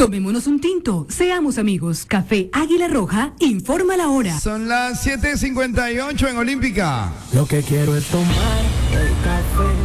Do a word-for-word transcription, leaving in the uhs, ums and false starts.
Tomémonos un tinto, seamos amigos. Café Águila Roja, informa la hora. Son las siete cincuenta y ocho en Olímpica. Lo que quiero es tomar el café.